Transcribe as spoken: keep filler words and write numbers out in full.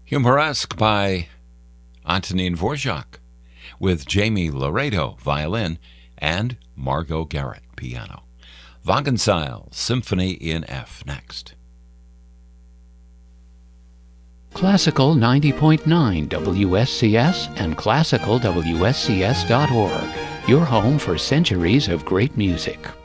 Humoresque by Antonin Dvorak, with Jamie Laredo, violin, and Margot Garrett, piano. Wagenseil, Symphony in F, next. Classical ninety point nine W S C S and classical W S C S dot org, your home for centuries of great music.